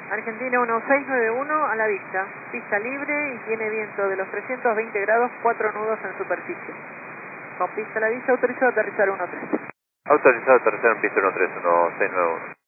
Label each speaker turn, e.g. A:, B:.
A: Argentina 1691 a la vista, pista libre y tiene viento de los 320 grados, 4 nudos en superficie. Con pista a la vista, autorizado a aterrizar 13.
B: Autorizado a aterrizar en pista 13, 1691.